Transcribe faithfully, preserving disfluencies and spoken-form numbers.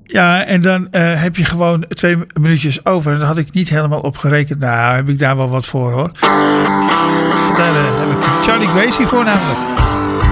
Ja, en dan uh, heb je gewoon twee minuutjes over. En dat had ik niet helemaal opgerekend. Nou, heb ik daar wel wat voor hoor. Daar uh, heb ik Charlie Gracie voor namelijk.